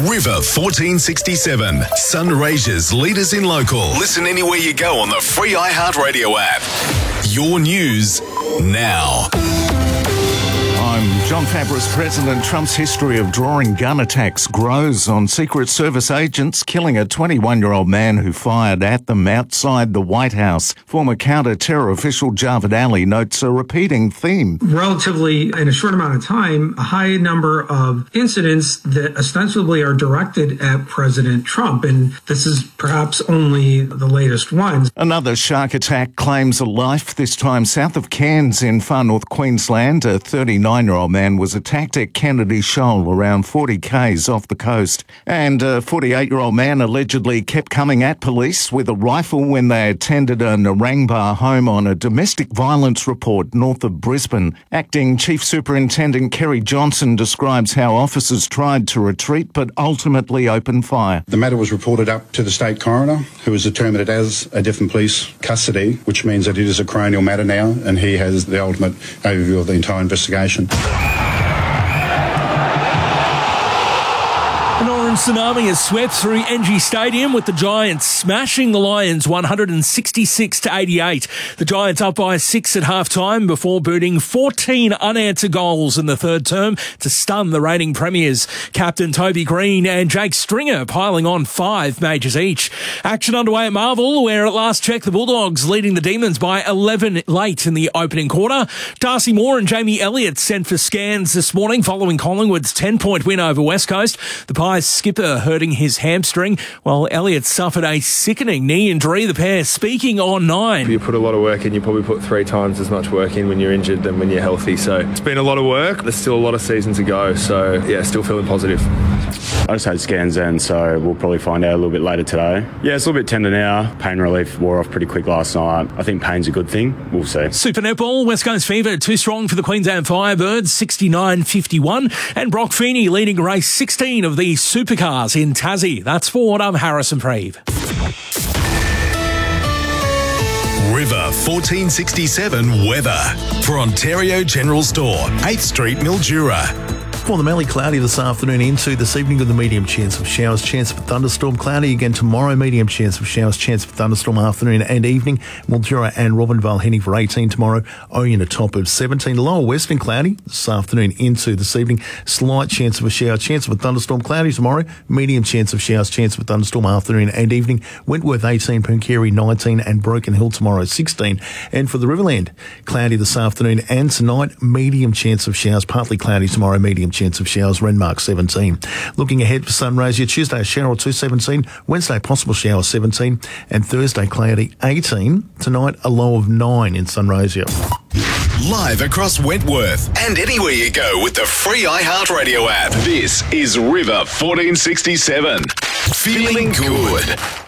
River 1467. Sunraysia's leaders in local. Listen anywhere you go on the free iHeartRadio app. Your news now. I'm John Fabris. President Trump's history of drawing gun attacks grows on Secret Service agents killing a 21-year-old man who fired at them outside the White House. Former counter-terror official Javed Ali notes a repeating theme. Relatively, in a short amount of time, a high number of incidents that ostensibly are directed at President Trump, and this is perhaps only the latest ones. Another shark attack claims a life, this time south of Cairns in far north Queensland. A 39-year-old man was attacked at Kennedy Shoal, around 40 k's off the coast. And a 48-year-old man allegedly kept coming at police with a rifle when they attended a Narangba home on a domestic violence report north of Brisbane. Acting Chief Superintendent Kerry Johnson describes how officers tried to retreat but ultimately opened fire. The matter was reported up to the State Coroner, who has determined it as a different police custody, which means that it is a coronial matter now, and he has the ultimate overview of the entire investigation. An orange tsunami has swept through NG Stadium with the Giants smashing the Lions 166-88. The Giants up by 6 at halftime before booting 14 unanswered goals in the third term to stun the reigning premiers. Captain Toby Green and Jake Stringer piling on 5 majors each. Action underway at Marvel, where at last check the Bulldogs leading the Demons by 11 late in the opening quarter. Darcy Moore and Jamie Elliott sent for scans this morning following Collingwood's 10-point win over West Coast. The Pies skipper hurting his hamstring, while Elliott suffered a sickening knee injury. The pair speaking on 9. You put a lot of work in, you probably put 3 times as much work in when you're injured than when you're healthy. So it's been a lot of work. There's still a lot of season to go. So yeah, still feeling positive. I just had scans in, so we'll probably find out a little bit later today. Yeah, it's a little bit tender now. Pain relief wore off pretty quick last night. I think pain's a good thing. We'll see. Super Netball, West Coast Fever too strong for the Queensland Firebirds, 69-51. And Brock Feeney leading race 16 of the Supercars in Tassie. That's Ford. I'm Harrison Preeve. River 1467 weather for Ontario General Store, 8th Street, Mildura. For the Mallee, cloudy this afternoon into this evening with a medium chance of showers, chance of a thunderstorm. Cloudy again tomorrow, medium chance of showers, chance of thunderstorm afternoon and evening. Mildura and Robinvale heading for 18 tomorrow, Oyen a top of 17. Lower Western cloudy this afternoon into this evening. Slight chance of a shower, chance of a thunderstorm. Cloudy tomorrow, medium chance of showers, chance of a thunderstorm afternoon and evening. Wentworth 18, Pooncarie 19 and Broken Hill tomorrow 16. And for the Riverland, cloudy this afternoon and tonight, medium chance of showers, partly cloudy tomorrow, medium chance of showers, Renmark 17. Looking ahead for Sunraysia, Tuesday a shower or 2, 17, Wednesday possible shower 17, and Thursday cloudy 18. Tonight a low of 9 in Sunraysia. Live across Wentworth and anywhere you go with the free iHeartRadio app. This is River 1467. Feeling good.